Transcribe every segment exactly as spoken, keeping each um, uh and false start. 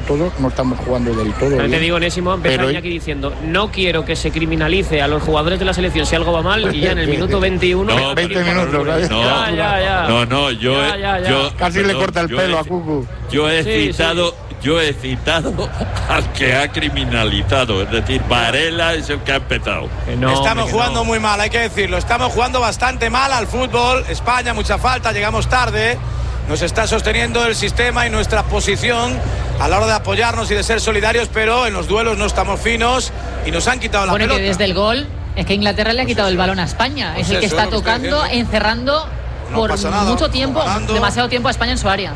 todo, no estamos jugando del todo pero bien. te digo, Onésimo, empezó aquí diciendo, no quiero que se criminalice a los jugadores de la selección si algo va mal, y ya en el minuto veintiuno... No, veinte minutos, ¿sabes? No, ya, ya, ya. no, no, yo, Ya, ya, ya. yo Casi perdón, le corta el yo pelo he, a Cucu. Yo he Sí, citado, sí. yo he citado al que ha criminalizado, es decir, Varela es el que ha empezado. No, estamos hombre, jugando no. muy mal, hay que decirlo. Estamos jugando bastante mal al fútbol. España, mucha falta, llegamos tarde. Nos está sosteniendo el sistema y nuestra posición a la hora de apoyarnos y de ser solidarios, pero en los duelos no estamos finos y nos han quitado la bueno, pelota. que desde el gol es que Inglaterra le ha quitado el balón a España. Pues es el que eso está es lo que estoy tocando, diciendo. encerrando No por pasa nada, mucho tiempo, ganando. demasiado tiempo a España en su área.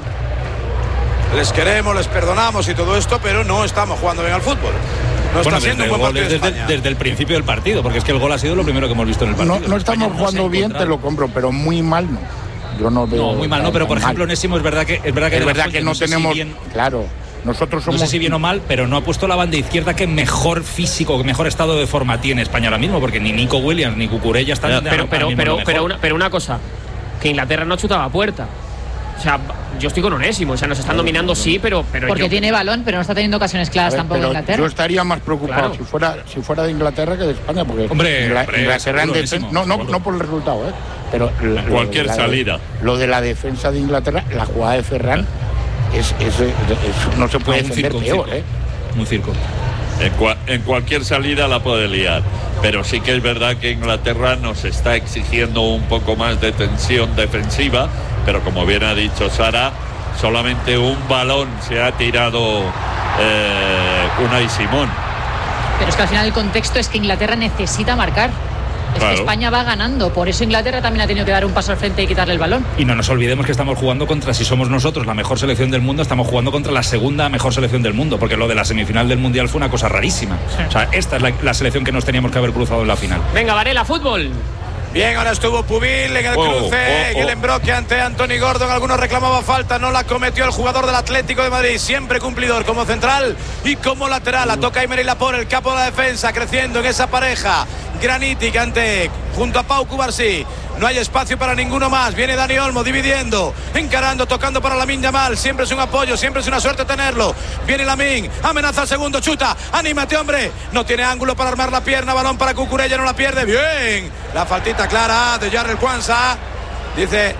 Les queremos, les perdonamos y todo esto, pero no estamos jugando bien al fútbol. No bueno, está siendo un buen gol partido es de desde, España. desde el principio del partido, porque es que el gol ha sido lo primero que hemos visto en el partido. No, no estamos España jugando no se ha bien, te encontrado. lo compro, pero muy mal no. Yo no veo. No, muy mal no, pero por tan ejemplo, mal. Onésimo, es verdad que es verdad que, Es de verdad las que fuentes, no sé si tenemos. bien- Claro, nosotros somos. No sé si bien o mal, pero no ha puesto la banda izquierda que mejor físico, que mejor estado de forma tiene España ahora mismo, porque ni Nico Williams ni Cucurella están. Pero, pero, pero, pero, pero, una, pero una cosa, que Inglaterra no chutaba a puerta. O sea, yo estoy con Onésimo, o sea, nos están dominando, sí, pero... pero Porque yo, tiene balón, pero no está teniendo ocasiones claras A ver, tampoco pero Inglaterra. yo estaría más preocupado Claro. si fuera si fuera de Inglaterra que de España, porque Hombre, Ingla- hombre, Inglaterra en seguro, defen- Onésimo, no, no, seguro. no por el resultado, ¿eh? Pero la- lo Cualquier de la- salida. Lo de la defensa de Inglaterra, la jugada de Ferran es, es- es- es- no se puede No, un defender circo, un peor, circo. ¿eh? Un circo. En, cua- en cualquier salida la puede liar, pero sí que es verdad que Inglaterra nos está exigiendo un poco más de tensión defensiva, pero como bien ha dicho Sara, solamente un balón se ha tirado eh, Unai Simón. Pero es que al final el contexto es que Inglaterra necesita marcar. Es Claro. que España va ganando, por eso Inglaterra también ha tenido que dar un paso al frente y quitarle el balón. Y no nos olvidemos que estamos jugando contra, si somos nosotros la mejor selección del mundo, estamos jugando contra la segunda mejor selección del mundo, porque lo de la semifinal del Mundial fue una cosa rarísima. O sea, esta es la, la selección que nos teníamos que haber cruzado en la final. venga, Varela, fútbol. Bien, ahora estuvo Pubil en el Oh, cruce, oh, en el oh. embroque ante Anthony Gordon. Algunos reclamaba falta, no la cometió el jugador del Atlético de Madrid. Siempre cumplidor como central y como lateral. La toca Emery Laporte, el capo de la defensa, creciendo en esa pareja. Granitic ante, junto a Pau Cubarsí. No hay espacio para ninguno más. Viene Dani Olmo dividiendo, encarando, tocando para Lamine Yamal. Siempre es un apoyo, siempre es una suerte tenerlo. Viene Lamine, amenaza al segundo, chuta. Anímate, hombre. No tiene ángulo para armar la pierna. Balón para Cucurella, no la pierde. Bien. La faltita clara de Jarrell Kwanza. Dice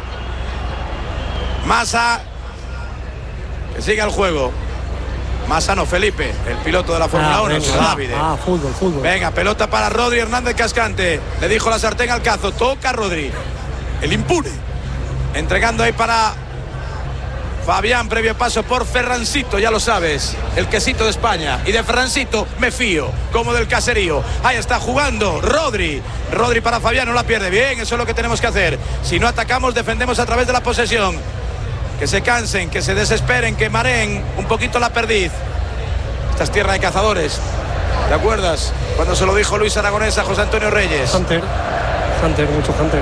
Massa que siga el juego. Massa no, Felipe, el piloto de la Fórmula uno. Davide. Ah, fútbol, fútbol. Venga, pelota para Rodri Hernández Cascante. Le dijo la sartén al cazo. Toca Rodri. El impune. Entregando ahí para Fabián, previo paso por Ferrancito, ya lo sabes. El quesito de España. Y de Ferrancito me fío, como del caserío. Ahí está jugando Rodri. Rodri para Fabián, no la pierde. Bien, eso es lo que tenemos que hacer. Si no atacamos, defendemos a través de la posesión. Que se cansen, que se desesperen, que mareen un poquito la perdiz. Esta es tierra de cazadores. ¿Te acuerdas? Cuando se lo dijo Luis Aragonés a José Antonio Reyes. Hunter, Hunter, mucho Hunter.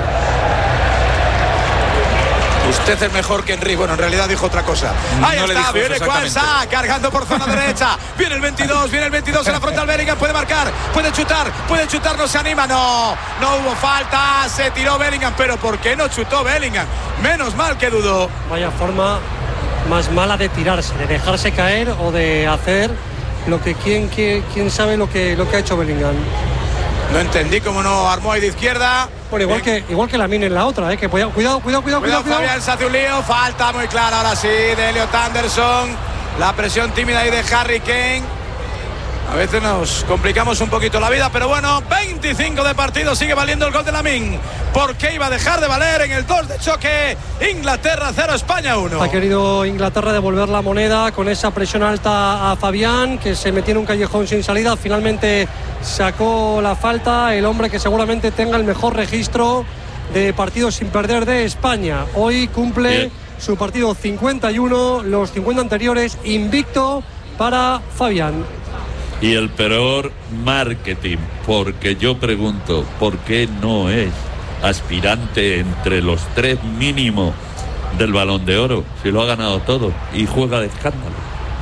Usted es mejor que Henry. Bueno, en realidad dijo otra cosa. Ahí No le está, dijo viene eso Kwanza, cargando por zona derecha. Viene el veintidós, viene el veintidós en la frontal. Bellingham puede marcar, puede chutar, puede chutar, no se anima. No, no hubo falta, se tiró Bellingham. Pero ¿por qué no chutó Bellingham? Menos mal que dudó. Vaya forma más mala de tirarse, de dejarse caer o de hacer lo que quién, quién, quién sabe lo que, lo que ha hecho Bellingham. No entendí cómo no armó ahí de izquierda. Bueno, igual que igual que Lamine en la otra, ¿eh? Que cuidado, cuidado, cuidado, cuidado, Cuidado, cuidado. Fabián, se hace un lío. Falta muy clara ahora sí de Elliot Anderson. La presión tímida ahí de Harry Kane. A veces nos complicamos un poquito la vida, pero bueno, veinticinco de partido, sigue valiendo el gol de Lamine. ¿Por qué iba a dejar de valer en el dos de choque? Inglaterra cero, España uno. Ha querido Inglaterra devolver la moneda con esa presión alta a Fabián, que se metió en un callejón sin salida. Finalmente sacó la falta el hombre que seguramente tenga el mejor registro de partidos sin perder de España. Hoy cumple Bien. su partido cincuenta y uno, los cincuenta anteriores invicto para Fabián. Y el peor marketing, porque yo pregunto, ¿por qué no es aspirante entre los tres mínimo del Balón de Oro? Si lo ha ganado todo y juega de escándalo.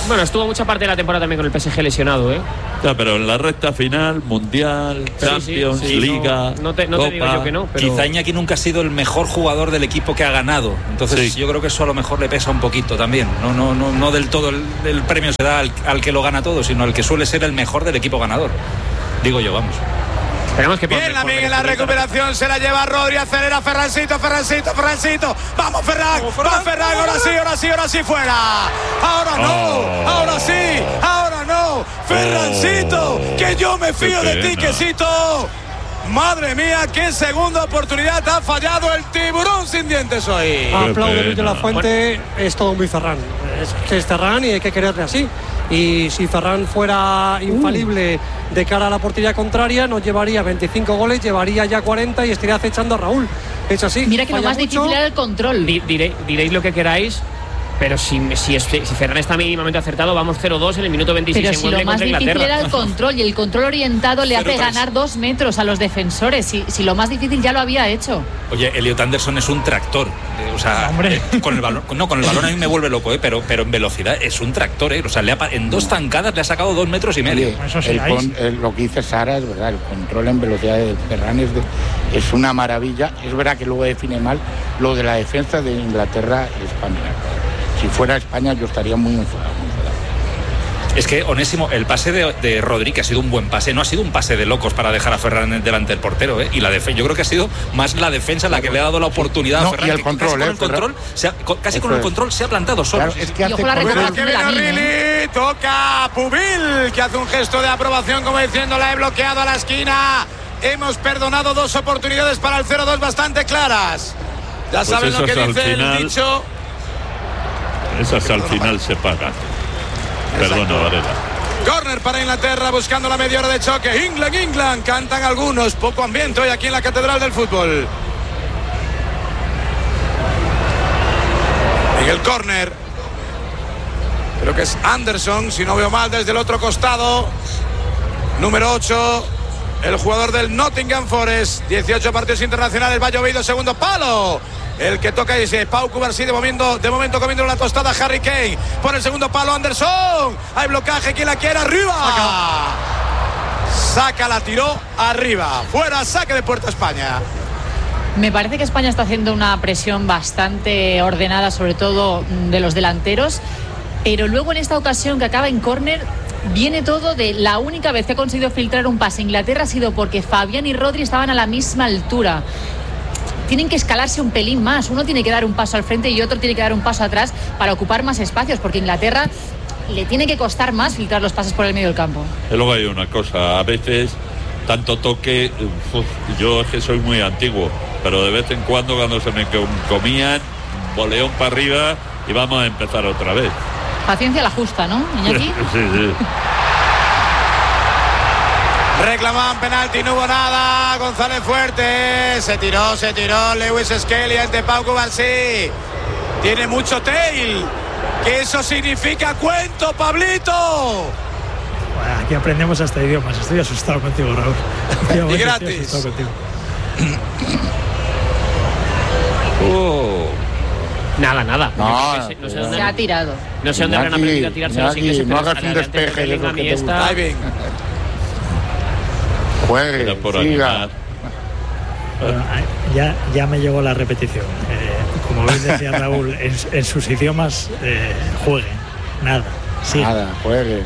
Bueno, estuvo mucha parte de la temporada también con el P S G lesionado, ¿eh? Ya, pero en la recta final, Mundial, Sí, Champions, sí, sí, Liga. No, no te, no te digo yo que no, pero... Quizá Iñaki nunca ha sido el mejor jugador del equipo que ha ganado. Entonces Sí. yo creo que eso a lo mejor le pesa un poquito también. No, no, no, no del todo el, el premio se da al, al que lo gana todo, sino al que suele ser el mejor del equipo ganador. Digo yo, vamos. Esperemos que por- Bien, por Lamine en la Venezuela. recuperación se la lleva Rodri, acelera Ferrancito, Ferrancito, Ferrancito. Vamos Ferran, va Ferran, ahora sí, ahora sí, ahora sí fuera. Ahora no, Oh. ahora sí, ahora no. Ferrancito, Oh. que yo me fío Qué de ti, pena. quesito. Madre mía, qué segunda oportunidad ha fallado el tiburón sin dientes hoy. Aplaudo pena. Luis de la Fuente, es todo muy Ferran. Es que es Ferran y hay que quererle así. Y si Ferran fuera infalible de cara a la portería contraria, nos llevaría veinticinco goles, llevaría ya cuarenta y estaría acechando a Raúl. Es así. Mira que lo falla más mucho. difícil era el control. Di- diré- diréis lo que queráis, pero si, si, es- si Ferran está mínimamente acertado, vamos cero dos en el minuto veintiséis Pero en si lo Wembley más contra difícil Inglaterra. era el control, y el control orientado le hace cero tres. ganar dos metros a los defensores. Si, si lo más difícil ya lo había hecho. Oye, Elliot Anderson es un tractor. Eh, O sea, Hombre. eh, con el balón, no, con el balón a mí me vuelve loco, eh, pero, pero en velocidad es un tractor, eh. O sea, le ha pa- en dos zancadas le ha sacado dos metros y medio. Oye, Eso sí, el ahí con- el- lo que dice Sara es verdad, el control en velocidad de Ferran es, de- es una maravilla. Es verdad que luego define mal lo de la defensa de Inglaterra-España. Si fuera España yo estaría muy enfadado. muy enfadado. Es que, Onésimo, el pase de, de Rodri, que ha sido un buen pase, no ha sido un pase de locos para dejar a Ferran delante del portero, ¿eh? Y la defe- yo creo que ha sido más la defensa la que le ha dado la oportunidad No, a Ferran. y el que control, casi con ¿eh? el control, se ha, co- casi Eso con el es. control se ha plantado solo. Claro, es que Y hace ojo la correr- Cuidado que viene recuperación de Lamine, Rilly, toca Pubil, que hace un gesto de aprobación como diciendo la he bloqueado a la esquina. Hemos perdonado dos oportunidades para el cero dos bastante claras. Ya Pues saben lo que esas al dice final- el dicho. Esas al final se pagan. Perdona, Varela. Corner para Inglaterra buscando la media hora de choque. England, England, cantan algunos. Poco ambiente hoy aquí en la Catedral del Fútbol. En el córner. Creo que es Anderson, si no veo mal, desde el otro costado. Número ocho. El jugador del Nottingham Forest. dieciocho partidos internacionales. Va llovido, segundo palo. El que toca es Pau Cubarsí, de momento, de momento comiendo la tostada Harry Kane. Por el segundo palo Anderson. Hay blocaje, quien la quiere arriba. Saca, la tiró arriba. Fuera, saque de puerta España. Me parece que España está haciendo una presión bastante ordenada, sobre todo mm, de los delanteros. Pero luego en esta ocasión que acaba en córner, viene todo de la única vez que ha conseguido filtrar un pase Inglaterra ha sido porque Fabián y Rodri estaban a la misma altura. Tienen que escalarse un pelín más. Uno tiene que dar un paso al frente y otro tiene que dar un paso atrás para ocupar más espacios, porque Inglaterra le tiene que costar más filtrar los pases por el medio del campo. Y luego hay una cosa, a veces tanto toque, uf, yo es que soy muy antiguo, pero de vez en cuando cuando se me com- comían, boleón para arriba y vamos a empezar otra vez. Paciencia la justa, ¿no, Iñaki? Sí, sí. Reclamaban penalti, no hubo nada. González Fuerte. Se tiró, se tiró. Lewis Skelly ante Pau Cubarsí. Tiene mucho tail. Que eso significa cuento, Pablito. Bueno, aquí aprendemos hasta idiomas. Estoy asustado contigo, Raúl. Últimamente gratis. Estoy asustado contigo. Oh. Nada, nada. No, Yo no sé- no sé dónde, Se ha tirado. no sé dónde habrán Iñaki, aprendido a tirarse los Iñaki, ingleses. no pero hagas un adelante despeje de lo Bellingham que y te esta- gusta. Diving. Juegue, Era por siga. animar. Bueno, ya, ya me llegó la repetición. Eh, como bien decía Raúl, en, en sus idiomas eh, jueguen. Nada. Sí. Nada, juegue.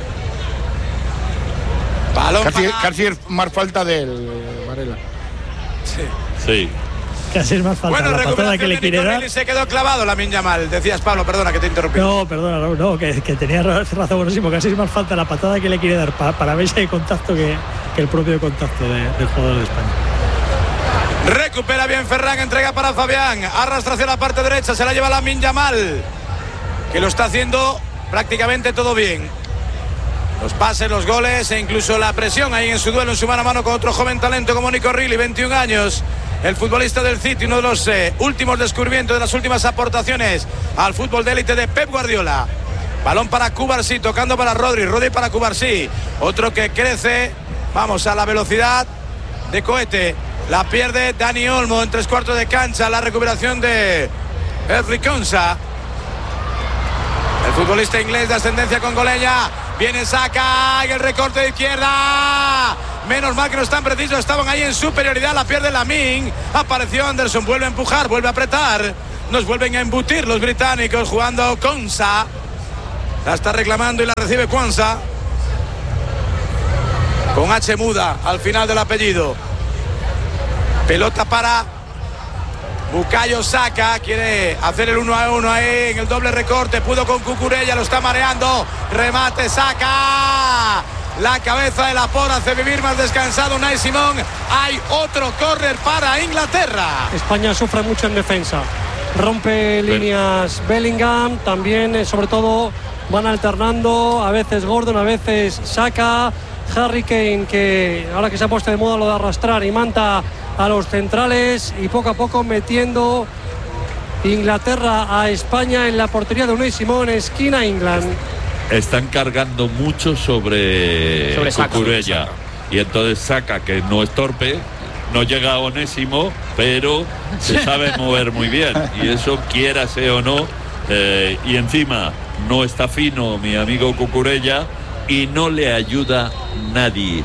Balón Casi, para- casi es más falta del Varela. Sí. Casi es más falta Bueno, la patada recuperación que le de quiere Nico dar. Rilly, se quedó clavado Lamine Yamal. Decías, Pablo, perdona que te interrumpí. No, perdona, Raúl, no, que, que tenía razón buenísimo. Casi es más falta la patada que le quiere dar pa- para ver si hay contacto que, que el propio contacto de- del jugador de España. Recupera bien Ferran, entrega para Fabián. Arrastra hacia la parte derecha, se la lleva Lamine Yamal, que lo está haciendo prácticamente todo bien. Los pases, los goles e incluso la presión ahí en su duelo, en su mano a mano con otro joven talento como Nico Rilly, veintiún años. El futbolista del City, uno de los eh, últimos descubrimientos, de las últimas aportaciones al fútbol de élite de Pep Guardiola. Balón para Cubarsí, tocando para Rodri, Rodri para Cubarsí. Otro que crece, vamos, a la velocidad de cohete. La pierde Dani Olmo en tres cuartos de cancha. La recuperación de Ezri Konsa. El futbolista inglés de ascendencia congoleña. Viene Saka en el recorte de izquierda. Menos mal que no están precisos, estaban ahí en superioridad. La pierde Lamine. Apareció Anderson, vuelve a empujar, vuelve a apretar. Nos vuelven a embutir los británicos jugando Konsa. La está reclamando y la recibe Kwanza. Con H muda al final del apellido. Pelota para Bukayo Saka. Quiere hacer el uno a uno ahí en el doble recorte. Pudo con Cucurella, lo está mareando. Remate Saka. La cabeza de la por hace vivir más descansado Unai Simón. Hay otro córner para Inglaterra. España sufre mucho en defensa. Rompe líneas Bellingham. También, eh, sobre todo, van alternando. A veces Gordon, a veces Saka. Harry Kane, que ahora que se ha puesto de moda lo de arrastrar, y manta a los centrales, y poco a poco metiendo Inglaterra a España en la portería de Unai Simón, esquina England. Están cargando mucho sobre, sobre Cucurella, y entonces Saka, que no es torpe, no llega a Onésimo, pero se sabe mover muy bien, y eso quiérase o no, eh, y encima no está fino mi amigo Cucurella y no le ayuda nadie.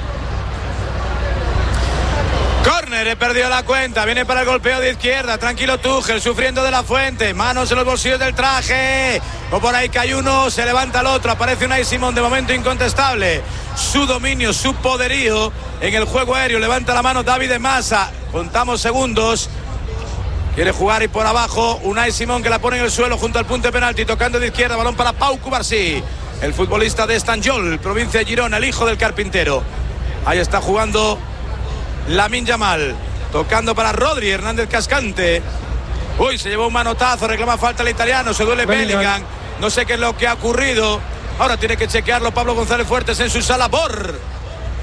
Córner, he perdido la cuenta. Viene para el golpeo de izquierda. Tranquilo Tuchel, sufriendo de la Fuente. Manos en los bolsillos del traje. O por ahí cae uno, se levanta el otro. Aparece Unai Simón, de momento incontestable. Su dominio, su poderío en el juego aéreo. Levanta la mano David de Massa. Contamos segundos. Quiere jugar y por abajo Unai Simón, que la pone en el suelo junto al punto de penalti. Tocando de izquierda, balón para Pau Cubarsí, el futbolista de Estanjol, provincia de Girona, el hijo del carpintero. Ahí está jugando Lamine Yamal, tocando para Rodri, Hernández Cascante. Uy, se llevó un manotazo, reclama falta el italiano, se duele Bellingham. Bellingham. No sé qué es lo que ha ocurrido. Ahora tiene que chequearlo Pablo González Fuertes en su sala. Bor.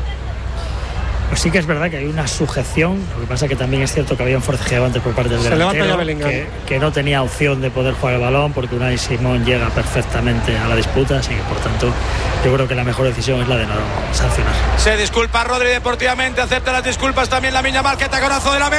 Pues sí que es verdad que hay una sujeción. Lo que pasa que también es cierto que había un forcejeo antes por parte del delantero, que, que no tenía opción de poder jugar el balón, porque Unai Simón llega perfectamente a la disputa, así que por tanto yo creo que la mejor decisión es la de no sancionar. Se disculpa Rodri deportivamente, acepta las disculpas también Lamine Yamal, que taconazo de la B.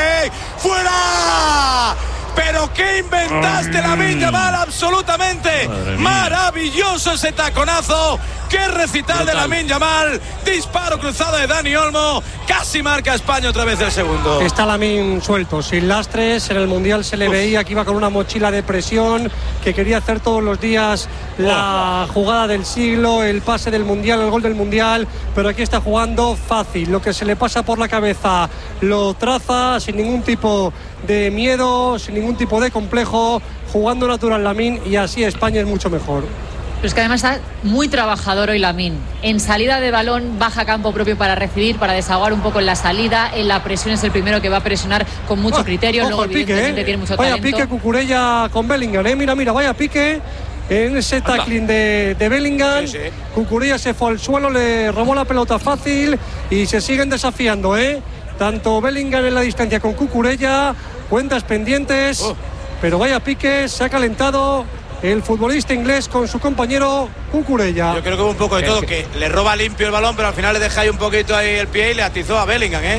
¡Fuera! Pero qué inventaste, Lamine Yamal, absolutamente maravilloso ese taconazo. Qué recital brutal de Lamine Yamal. Disparo cruzado de Dani Olmo. Casi marca España otra vez el segundo. Está Lamine suelto, sin lastres. En el Mundial se le Uf. veía que iba con una mochila de presión, que quería hacer todos los días la oh. jugada del siglo, el pase del Mundial, el gol del Mundial. Pero aquí está jugando fácil. Lo que se le pasa por la cabeza lo traza sin ningún tipo de miedo, sin ningún tipo de complejo, jugando natural Lamine, y así España es mucho mejor. Pero es que además está muy trabajador hoy Lamine. En salida de balón baja a campo propio para recibir, para desahogar un poco en la salida. En la presión es el primero que va a presionar con mucho oh, criterio. Luego pique, evidentemente eh. tiene mucho vaya talento. Pique Cucurella con Bellingham, eh. Mira, mira, vaya pique en ese tackling de, de Bellingham. Sí, sí. Cucurella se fue al suelo, le robó la pelota fácil y se siguen desafiando, eh. Tanto Bellingham en la distancia con Cucurella, cuentas pendientes, oh. pero vaya pique, se ha calentado el futbolista inglés con su compañero Cucurella. Yo creo que hubo un poco de todo, que le roba limpio el balón, pero al final le deja ahí un poquito ahí el pie y le atizó a Bellingham, ¿eh?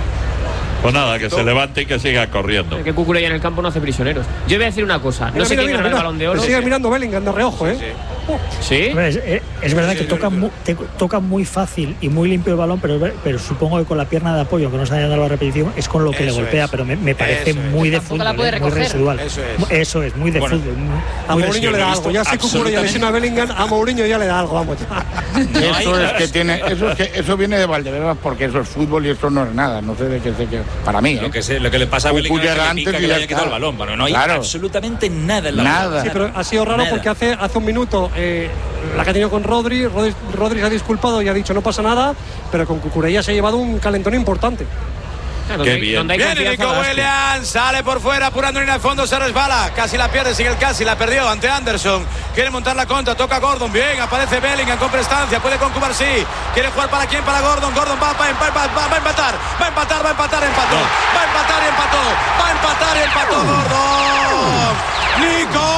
Pues nada, que se levante y que siga corriendo. Que Cucurella en el campo no hace prisioneros. Yo voy a decir una cosa, mira, no sé mira, quién mira, ganó mira. el Balón de Oro. Sigue mirando Bellingham de reojo, ¿eh? Sí. ¿Sí? Es, es, es verdad sí, que sí, toca, muy, te, toca muy fácil y muy limpio el balón, pero, pero supongo que con la pierna de apoyo, que no está dando la repetición, es con lo que eso le golpea, es. pero me, me parece eso muy es. de Tampoco fútbol, eh, muy residual. Eso es. Eso es, muy de bueno, fútbol. Muy, a muy Mourinho le da algo, ya sé Cucurella lesiona a Bellingham, a Mourinho ya le da algo, vamos. Eso es que tiene, eso es que eso viene de Valdebebas, porque eso es fútbol y eso no es nada, no sé de qué sé qué. Para mí, lo ¿eh? que se, lo que le pasa a Bellingham es que, antes pica, que le haya quitado el balón, bueno, no hay claro. absolutamente nada en la nada. bola. Sí, pero ha sido raro nada. porque hace hace un minuto eh, la que ha tenido con Rodri, Rodri, Rodri se ha disculpado y ha dicho no pasa nada, pero con Cucurella se ha llevado un calentón importante. Claro, Qué donde, bien. donde hay Viene Nico Williams, sale por fuera, apurando en el fondo, se resbala, casi la pierde, sigue el casi, la perdió ante Anderson, quiere montar la contra, toca Gordon, bien, aparece Bellingham con prestancia, puede con Cubarsí, quiere jugar para quién, para Gordon, Gordon va, va, va, va, va a empatar, va a empatar, va a empatar, empató, va a empatar y empató, va a empatar y empató Gordon, Nico,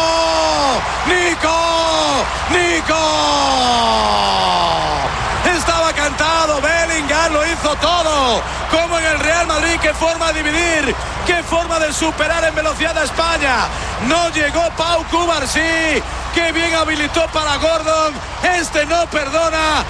Nico, Nico, estaba cantado, Bellingham lo hizo todo, como en el Real Madrid, qué forma de dividir, qué forma de superar en velocidad a España. No llegó Pau Cubarsí, qué bien habilitó para Gordon. Este no perdona.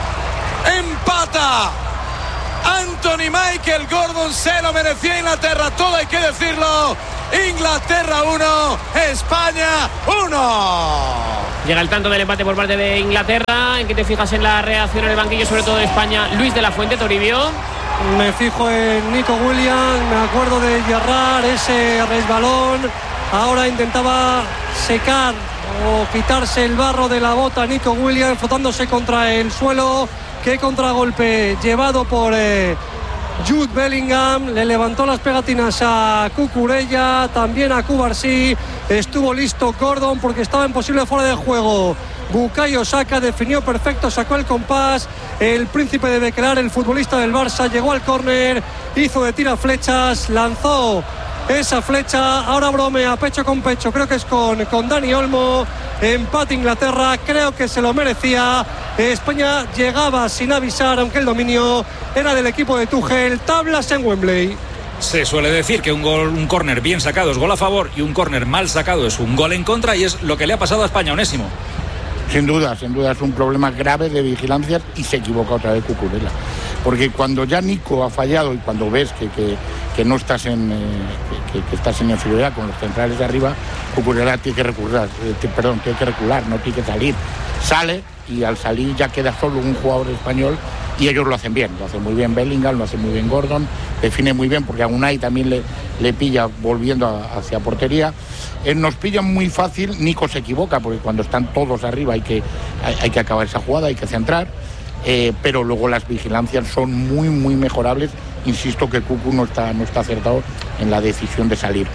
Empata Anthony Michael Gordon, se lo merecía Inglaterra, todo hay que decirlo. Inglaterra uno, España uno. Llega el tanto del empate por parte de Inglaterra. ¿En qué te fijas en la reacción en el banquillo, sobre todo de España? Luis de la Fuente, Toribio. Me fijo en Nico Williams, me acuerdo de Gerrard, ese resbalón. Ahora intentaba secar o quitarse el barro de la bota Nico Williams, frotándose contra el suelo. Qué contragolpe llevado por eh, Jude Bellingham. Le levantó las pegatinas a Cucurella, también a Cubarsí. Estuvo listo Gordon porque estaba en posible fuera de juego. Bukayo Saka definió perfecto, sacó el compás. El príncipe de Bequelar, el futbolista del Barça, llegó al córner, hizo de tira flechas, lanzó esa flecha. Ahora bromea pecho con pecho, creo que es con, con Dani Olmo. Empate Inglaterra, creo que se lo merecía. España llegaba sin avisar, aunque el dominio era del equipo de Tuchel. Tablas en Wembley. Se suele decir que un gol, un córner bien sacado es gol a favor y un córner mal sacado es un gol en contra, y es lo que le ha pasado a España, Onésimo. Sin duda, sin duda es un problema grave de vigilancia, y se equivoca otra vez Cucurella. Porque cuando ya Nico ha fallado y cuando ves que, que, que no estás en eh, que, que estás en inferioridad con los centrales de arriba, Cucurella tiene que recurrir, eh, perdón, tiene que recular, no tiene que salir. Sale y al salir ya queda solo un jugador español, y ellos lo hacen bien, lo hace muy bien Bellingham, lo hace muy bien Gordon, define muy bien porque a Unai también le, le pilla volviendo a, hacia portería. Eh, nos pilla muy fácil, Nico se equivoca porque cuando están todos arriba hay que, hay, hay que acabar esa jugada, hay que centrar, eh, pero luego las vigilancias son muy muy mejorables. Insisto que Cucu no está, no está acertado en la decisión de salir.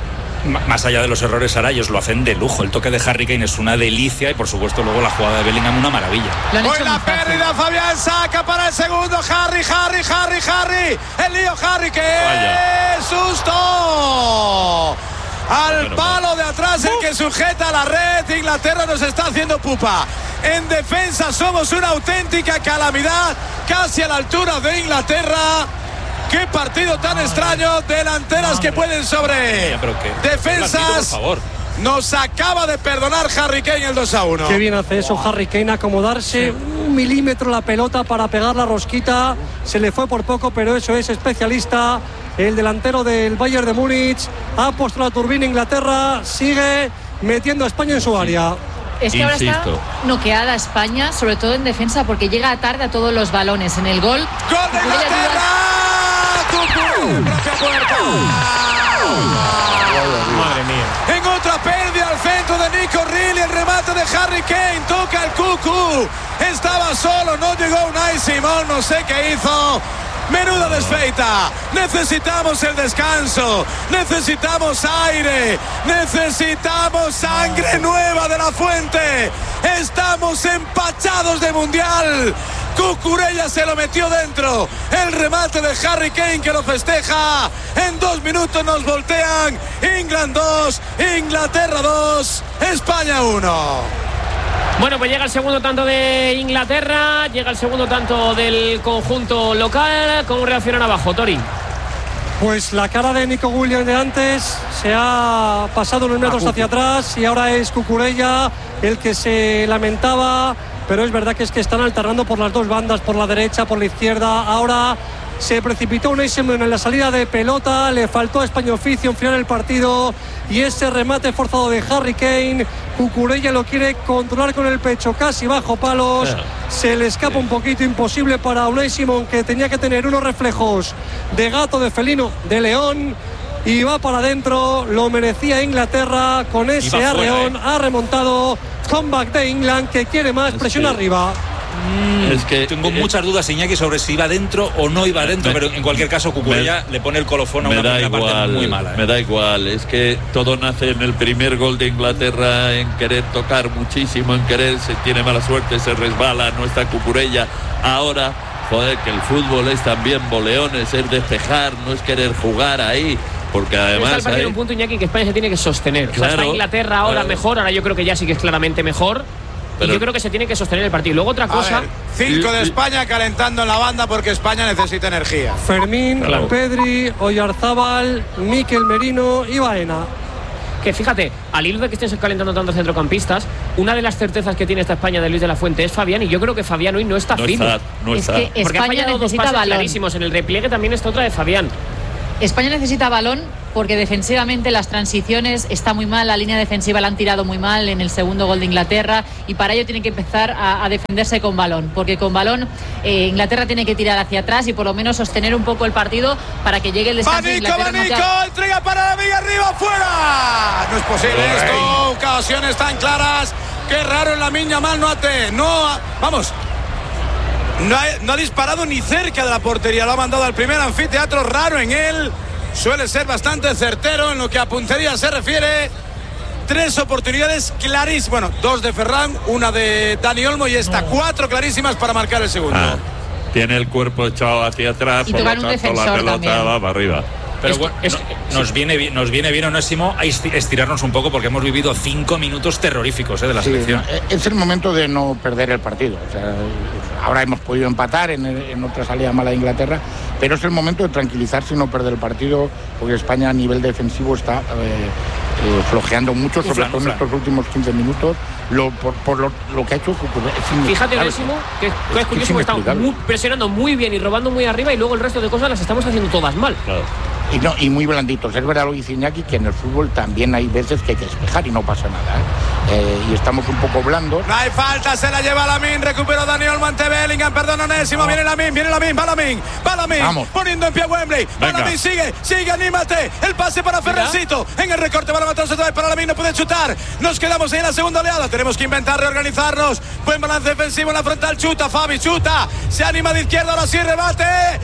Más allá de los errores, ahora ellos lo hacen de lujo. El toque de Harry Kane es una delicia y por supuesto luego la jugada de Bellingham una maravilla. Buena pérdida, Fabián saca para el segundo. Harry, Harry, Harry, Harry. El lío Harry, que es susto. Al palo de atrás, el que sujeta la red. Inglaterra nos está haciendo pupa. En defensa somos una auténtica calamidad, casi a la altura de Inglaterra. Qué partido tan extraño. Delanteras que pueden sobre defensas. Por favor. Nos acaba de perdonar Harry Kane el dos a uno. Qué bien hace eso Harry Kane, acomodarse sí. un milímetro la pelota para pegar la rosquita. Se le fue por poco, pero eso es especialista. El delantero del Bayern de Múnich ha puesto la turbina. Inglaterra sigue metiendo a España en su área. Es que Insisto. ahora está noqueada España, sobre todo en defensa, porque llega tarde a todos los balones. En el gol. ¡Gol de Inglaterra! Madre mía. En otra pérdida al centro de Nico Reilly, el remate de Harry Kane, toca el Cucu, estaba solo, no llegó Unai Simón, no sé qué hizo. Menuda desfeita. Necesitamos el descanso, necesitamos aire, necesitamos sangre nueva de la fuente. Estamos empachados de mundial. Cucurella se lo metió dentro. El remate de Harry Kane que lo festeja. En dos minutos nos voltean. England dos, Inglaterra dos, España uno. Bueno, pues llega el segundo tanto de Inglaterra, llega el segundo tanto del conjunto local. ¿Cómo reaccionan abajo, Tori? Pues la cara de Nico Williams de antes se ha pasado unos metros hacia atrás y ahora es Cucurella el que se lamentaba, pero es verdad que es que están alternando por las dos bandas, por la derecha, por la izquierda. Ahora se precipitó un Eisenman en la salida de pelota, le faltó a España oficio enfriar el partido y ese remate forzado de Harry Kane. Cucurella lo quiere controlar con el pecho, casi bajo palos. Se le escapa un poquito, imposible para Unai Simón, que tenía que tener unos reflejos de gato, de felino, de león. Y va para adentro, lo merecía Inglaterra con ese arreón. Eh. Ha remontado. Comeback de England, que quiere más, presión sí. arriba. Mm, es que tengo eh, muchas dudas, Iñaki, sobre si iba dentro o no iba dentro, me, pero en cualquier caso Cucurella le pone el colofón a una primera parte muy mala. ¿eh? Me da igual, es que todo nace en el primer gol de Inglaterra, en querer tocar muchísimo, en querer, se tiene mala suerte, se resbala, no está Cucurella. Ahora, joder, que el fútbol es también boleones, es despejar, no es querer jugar ahí. Porque además está el hay... un punto, Iñaki, que España se tiene que sostener. Claro, o sea, está Inglaterra ahora claro. mejor, ahora yo creo que ya sí que es claramente mejor. Pero... Y yo creo que se tiene que sostener el partido. Luego otra cosa. Ver, cinco de España calentando en la banda porque España necesita energía. Fermín, claro. Pedri, Oyarzábal, Mikel Merino y Baena. que fíjate, al hilo de que estén calentando tantos centrocampistas, una de las certezas que tiene esta España de Luis de la Fuente es Fabián, y yo creo que Fabián hoy no está no fino. Está, no es está. que Porque España ha fallado dos pases balón. clarísimos. En el repliegue también está otra de Fabián. España necesita balón porque defensivamente las transiciones está muy mal, la línea defensiva la han tirado muy mal en el segundo gol de Inglaterra, y para ello tiene que empezar a, a defenderse con balón, porque con balón eh, Inglaterra tiene que tirar hacia atrás y por lo menos sostener un poco el partido para que llegue el descanso. Manico, Manico, no te... entrega para la Villa, arriba, fuera. No es posible Ay. esto, ocasiones tan claras. Qué raro en la miña mal, no ate, no, vamos. No ha, no ha disparado ni cerca de la portería, lo ha mandado al primer anfiteatro, raro en él, suele ser bastante certero en lo que a puntería se refiere. Tres oportunidades clarísimas, bueno, dos de Ferran, una de Dani Olmo y esta, no. cuatro clarísimas para marcar el segundo. Ah, tiene el cuerpo echado hacia atrás, y por lo tanto la pelota también. va para arriba. Pero es, bueno, es, no, nos, viene bien, nos viene bien, Onésimo, a estirarnos un poco porque hemos vivido cinco minutos terroríficos ¿eh? de la sí, selección. Es el momento de no perder el partido. O sea, ahora hemos podido empatar en, en otra salida mala de Inglaterra, pero es el momento de tranquilizarse y no perder el partido, porque España a nivel defensivo está eh, eh, flojeando mucho, sobre todo en estos últimos quince minutos, lo, por, por lo, lo que ha hecho. Es Fíjate, Onésimo, que, que es curioso, que estamos muy, presionando muy bien y robando muy arriba, y luego el resto de cosas las estamos haciendo todas mal. Claro. Y, no, y muy blanditos. Es verdad lo que dice Iñaki, que en el fútbol también hay veces que hay que despejar y no pasa nada. ¿eh? Eh, y estamos un poco blandos. No hay falta, se la lleva Lamin, recuperó Dani Olmo ante Bellingham, perdón Onésimo, no. viene Lamin, viene Lamin, va Lamin, va Lamin, Vamos. poniendo en pie a Wembley, va Lamin, sigue, sigue, anímate, el pase para Ferrancito, en el recorte, va a matarse otra vez para Lamin, no puede chutar, nos quedamos ahí en la segunda oleada, tenemos que inventar, reorganizarnos, buen balance defensivo en la frontal, chuta, Fabi, chuta, se anima de izquierda, ahora sí, rebate,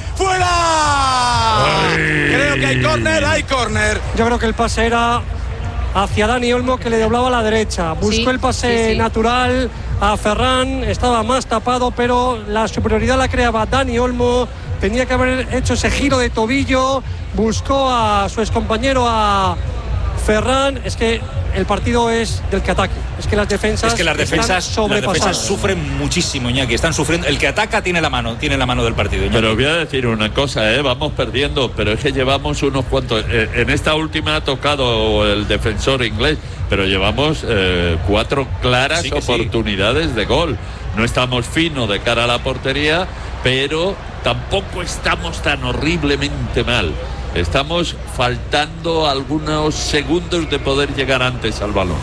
fuera. Ay. Creo que hay córner, hay córner. Yo creo que el pase era hacia Dani Olmo, que le doblaba a la derecha. Buscó sí, el pase sí, sí. natural a Ferran, estaba más tapado, pero la superioridad la creaba Dani Olmo. Tenía que haber hecho ese giro de tobillo. Buscó a su excompañero, a Ferran. Es que el partido es del que ataque. Es que las defensas, es que las defensas, las defensas sufren muchísimo, Iñaki. Están sufriendo. El que ataca tiene la mano, tiene la mano del partido, Iñaki. Pero voy a decir una cosa, ¿eh? Vamos perdiendo, pero es que llevamos unos cuantos. Eh, en esta última ha tocado el defensor inglés, pero llevamos eh, cuatro claras sí oportunidades sí. de gol. No estamos finos de cara a la portería, pero tampoco estamos tan horriblemente mal. Estamos faltando algunos segundos de poder llegar antes al balón.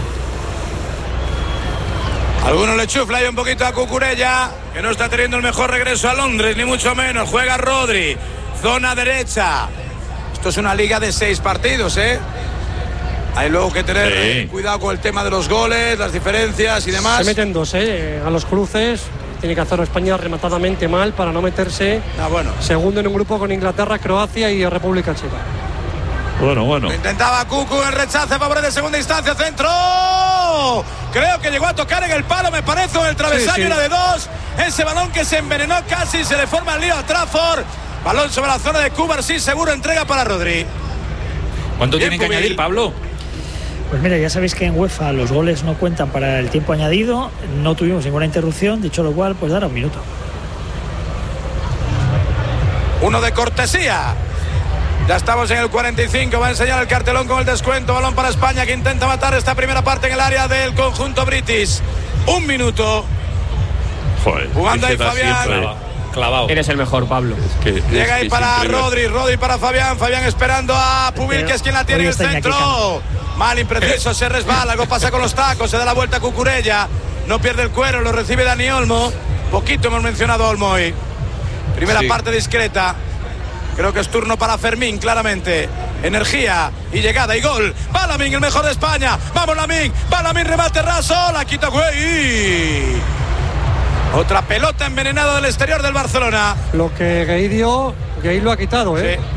Algunos le chufla ahí un poquito a Cucurella, que no está teniendo el mejor regreso a Londres, ni mucho menos. Juega Rodri, zona derecha. Esto es una liga de seis partidos, ¿eh? Hay luego que tener sí. cuidado con el tema de los goles, las diferencias y demás. Se meten dos, ¿eh? A los cruces. Tiene que hacerlo España rematadamente mal para no meterse ah, bueno. segundo en un grupo con Inglaterra, Croacia y República Checa. Bueno, bueno. Lo intentaba Cucu, el rechace, favor de segunda instancia, centro. Creo que llegó a tocar en el palo, me parece, en el travesaño, sí, sí. era de dos. Ese balón que se envenenó casi, se le forma el lío a Trafford. Balón sobre la zona de Cuba, sí, seguro, entrega para Rodri. ¿Cuánto tienen que añadir, Pablo? Pues mira, ya sabéis que en UEFA los goles no cuentan para el tiempo añadido, no tuvimos ninguna interrupción, dicho lo cual, pues dará un minuto. Uno de cortesía. Ya estamos en el cuarenta y cinco, va a enseñar el cartelón con el descuento, balón para España que intenta matar esta primera parte en el área del conjunto british. Un minuto. Joder, jugando ahí Fabián. Clavado. Eres el mejor, Pablo. Es que, Llega es ahí que para Rodri, Rodri para Fabián, Fabián esperando a Pubil, que es quien la tiene en el centro. Mal, impreciso, se resbala, algo pasa con los tacos, se da la vuelta a Cucurella, no pierde el cuero, lo recibe Dani Olmo. Poquito hemos mencionado a Olmo hoy. Primera sí. parte discreta. Creo que es turno para Fermín, claramente. Energía y llegada y gol. Va Lamin, el mejor de España. Vamos Lamin, va Lamin, remate raso, la quita güey. Otra pelota envenenada del exterior del Barcelona. Lo que Gay dio, Gay lo ha quitado, ¿eh? Sí.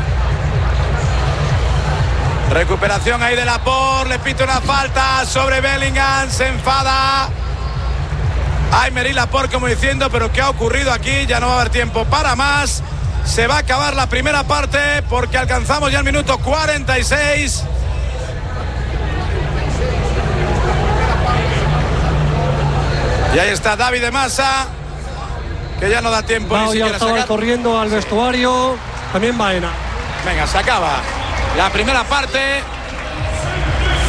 Recuperación ahí de Laporte, le pita una falta sobre Bellingham, se enfada. Ay, Mery Laporte como diciendo, pero ¿qué ha ocurrido aquí? Ya no va a haber tiempo para más. Se va a acabar la primera parte porque alcanzamos ya el minuto cuarenta y seis. Y ahí está David de Massa, que ya no da tiempo no, ni siquiera ya estaba sacar. corriendo al vestuario, también Baena. Venga, se acaba la primera parte.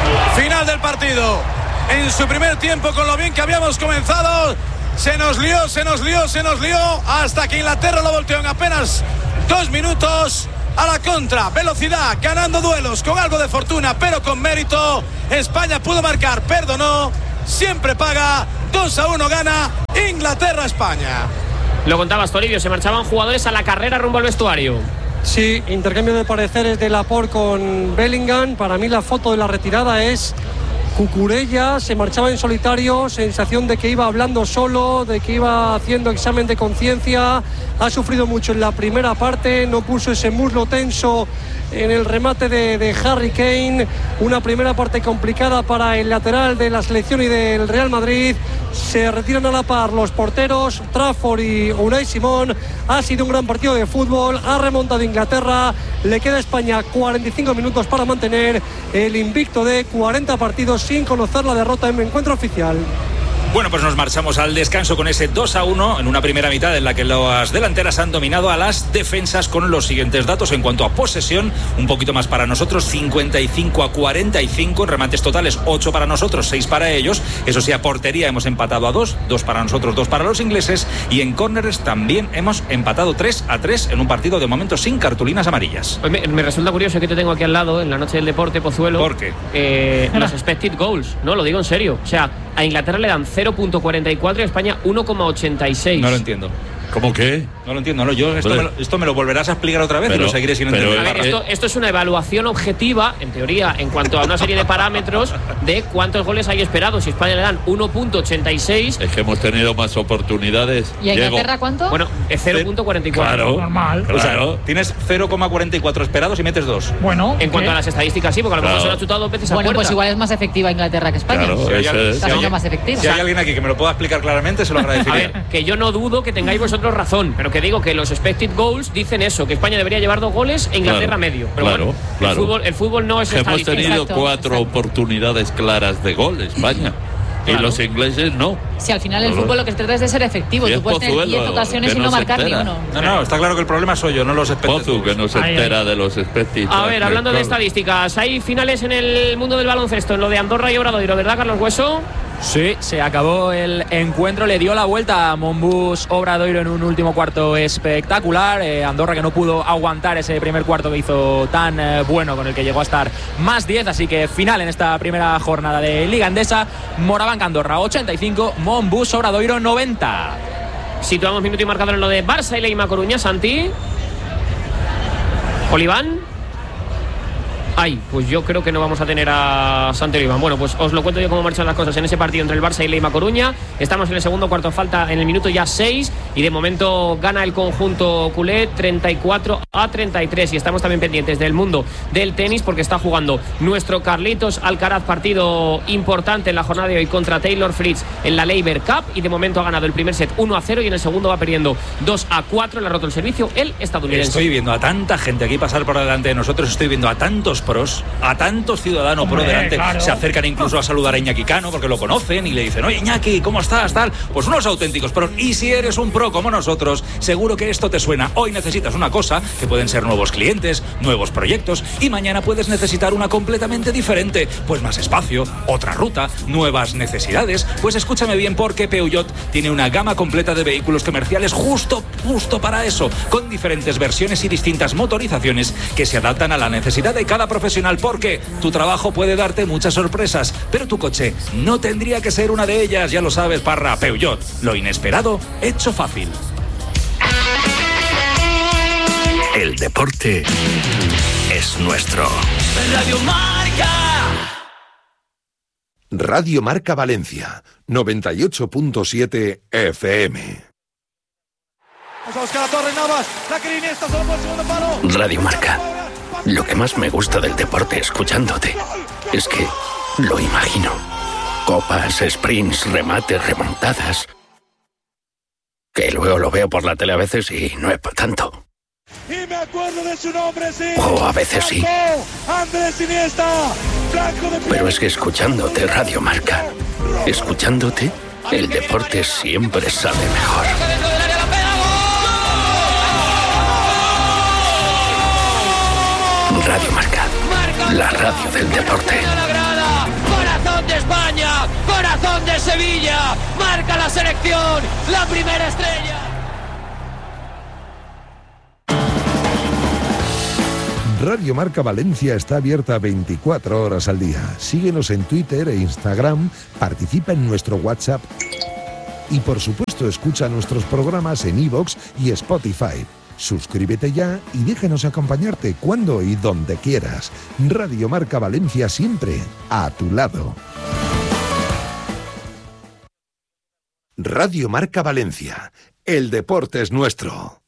Final del partido. En su primer tiempo, con lo bien que habíamos comenzado, se nos lió, se nos lió, se nos lió, hasta que Inglaterra lo volteó en apenas dos minutos a la contra. Velocidad, ganando duelos, con algo de fortuna, pero con mérito. España pudo marcar, perdonó, siempre paga. Dos a uno gana Inglaterra-España. Lo contabas, Toribio, se marchaban jugadores a la carrera rumbo al vestuario. Sí, intercambio de pareceres de Laporte con Bellingham. Para mí la foto de la retirada es Cucurella, se marchaba en solitario, sensación de que iba hablando solo, de que iba haciendo examen de conciencia. Ha sufrido mucho en la primera parte, no puso ese muslo tenso en el remate de, de Harry Kane. Una primera parte complicada para el lateral de la selección y del Real Madrid. Se retiran a la par los porteros Trafford y Unai Simón. Ha sido un gran partido de fútbol, ha remontado Inglaterra. Le queda a España cuarenta y cinco minutos para mantener el invicto de cuarenta partidos sin conocer la derrota en el encuentro oficial. Bueno, pues nos marchamos al descanso con ese dos a uno en una primera mitad en la que las delanteras han dominado a las defensas con los siguientes datos. En cuanto a posesión, un poquito más para nosotros, cincuenta y cinco a cuarenta y cinco, en remates totales ocho para nosotros, seis para ellos. Eso sí, a portería hemos empatado a dos, dos para nosotros, dos para los ingleses, y en córneres también hemos empatado tres a tres en un partido de momento sin cartulinas amarillas. Pues me, me resulta curioso que te tengo aquí al lado en la noche del deporte, Pozuelo. ¿Por qué? Eh, los expected goals, no, lo digo en serio. O sea, a Inglaterra le dan cero coma cuarenta y cuatro y a España uno coma ochenta y seis. No lo entiendo. ¿Cómo qué? No lo entiendo, no, yo esto, me lo, esto me lo volverás a explicar otra vez, pero, y lo seguiré sin entender. A ver, esto, esto es una evaluación objetiva, en teoría, en cuanto a una serie de parámetros de cuántos goles hay esperados. Si España le dan uno coma ochenta y seis. Es que hemos tenido más oportunidades. ¿Y a Inglaterra cuánto? Bueno, es cero coma cuarenta y cuatro. Claro, normal. Claro. O sea, tienes cero coma cuarenta y cuatro esperados y metes dos. Bueno, en cuanto a las estadísticas, sí, porque a lo mejor Claro. se lo ha chutado dos veces a Bueno, puerta. pues igual es más efectiva Inglaterra que España. Claro, Si hay, eso es. Está siendo más efectiva. si hay alguien aquí que me lo pueda explicar claramente, se lo A agradecería. ver, que yo no dudo que tengáis vosotros razón, pero que digo que los expected goals dicen eso, que España debería llevar dos goles e Inglaterra Claro, medio. Pero claro, bueno, claro. El, fútbol, el fútbol no es Hemos estadística. tenido Exacto, cuatro exacto. oportunidades claras de gol, España. Claro. Y los ingleses no. Si al final el Claro. fútbol lo que se trata es de ser efectivo. Y Tú es puedes tener Pozuelo, diez ocasiones que y no no se marcar ni entera. uno. No, no, está claro que el problema soy yo, no los expected Pozu, que no se Ahí, entera ahí. de los expected. A ver, hablando de estadísticas, hay finales en el mundo del baloncesto, en lo de Andorra y Obradoiro, ¿verdad, Carlos Hueso? Sí, se acabó el encuentro, le dio la vuelta a Monbus Obradoiro en un último cuarto espectacular. eh, Andorra que no pudo aguantar ese primer cuarto que hizo tan eh, bueno, con el que llegó a estar más diez, así que final en esta primera jornada de Liga Endesa. Morabanca Andorra ochenta y cinco, Monbus Obradoiro noventa. Situamos minuto y marcador en lo de Barça y Leima Coruña, Santi. Oliván. Ay, pues yo creo que no vamos a tener a Santi Oliván. Bueno, pues os lo cuento yo cómo marchan las cosas en ese partido entre el Barça y Leima Coruña. Estamos en el segundo cuarto, falta en el minuto ya seis y de momento gana el conjunto culé treinta y cuatro a treinta y tres, y estamos también pendientes del mundo del tenis porque está jugando nuestro Carlitos Alcaraz, partido importante en la jornada de hoy contra Taylor Fritz en la Laver Cup, y de momento ha ganado el primer set uno a cero y en el segundo va perdiendo dos a cuatro. Le ha roto el servicio el estadounidense. Estoy viendo a tanta gente aquí pasar por delante de nosotros, estoy viendo a tantos pros, a tantos ciudadanos Hombre, pro delante, claro. se acercan incluso a saludar a Iñaki Cano porque lo conocen y le dicen, oye Iñaki, ¿cómo estás? Tal, pues unos auténticos pros. Y si eres un pro como nosotros, seguro que esto te suena. Hoy necesitas una cosa, que pueden ser nuevos clientes, nuevos proyectos, y mañana puedes necesitar una completamente diferente, pues más espacio, otra ruta, nuevas necesidades. Pues escúchame bien, porque Peugeot tiene una gama completa de vehículos comerciales justo, justo para eso, con diferentes versiones y distintas motorizaciones que se adaptan a la necesidad de cada profesional, porque tu trabajo puede darte muchas sorpresas, pero tu coche no tendría que ser una de ellas, ya lo sabes, Parra. Peugeot, lo inesperado hecho fácil. El deporte es nuestro. Radio Marca. Radio Marca Valencia, noventa y ocho punto siete F M. Vamos a buscar a Torres Navas, la que Iniesta solo por el segundo palo. Radio Marca. Lo que más me gusta del deporte escuchándote es que lo imagino. Copas, sprints, remates, remontadas. Que luego lo veo por la tele a veces y no es para tanto. Y me acuerdo de su nombre, sí. O a veces sí. Andrés Iniesta, blanco de... Pero es que escuchándote Radio Marca, escuchándote, el deporte siempre sabe mejor. Radio Marca, la radio del deporte. Sevilla, marca la selección, la primera estrella. Radio Marca Valencia está abierta veinticuatro horas al día. Síguenos en Twitter e Instagram, participa en nuestro WhatsApp y por supuesto escucha nuestros programas en iVoox y Spotify. Suscríbete ya y déjanos acompañarte cuando y donde quieras. Radio Marca Valencia, siempre a tu lado. Radio Marca Valencia. El deporte es nuestro.